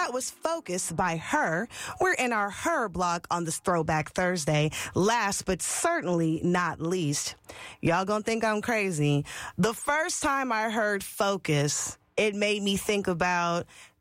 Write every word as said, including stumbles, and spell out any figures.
That was Focus by Her. We're in our Her block on this Throwback Thursday. Last but certainly not least, y'all gonna think I'm crazy. The first time I heard Focus, it made me think about